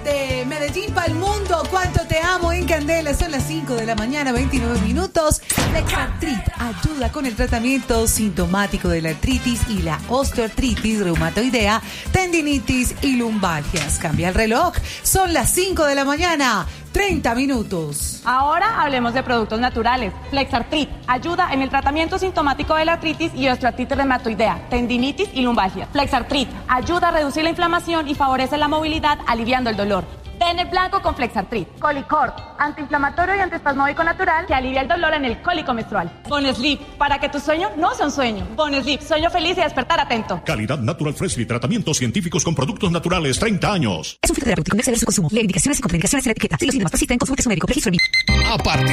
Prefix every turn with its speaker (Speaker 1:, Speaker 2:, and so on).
Speaker 1: De Medellín para el mundo, cuánto te amo en Candela. Son las 5 de la mañana, 29 minutos. Flexartrit ayuda con el tratamiento sintomático de la artritis y la osteoartritis reumatoidea, tendinitis y lumbalgias. Cambia el reloj, son las 5 de la mañana, 30 minutos.
Speaker 2: Ahora hablemos de productos naturales. Flexartrit ayuda en el tratamiento sintomático de la artritis y osteoartritis reumatoidea, tendinitis y lumbalgia. Flexartrit ayuda a reducir la inflamación y favorece la movilidad, aliviando el dolor. Den el blanco con Flexartrit. Colicort, antiinflamatorio y antiespasmódico natural que alivia el dolor en el cólico menstrual. Bonesleep, para que tu sueño no sea un sueño. Bonesleep, sueño feliz y despertar atento.
Speaker 3: Calidad Natural Freshly, tratamientos científicos con productos naturales, 30 años.
Speaker 4: Es un filtro terapéutico, no exceder su consumo. Leer indicaciones y contraindicaciones en la etiqueta. Si los síntomas persisten, consulte a su médico. Registro.
Speaker 5: A partir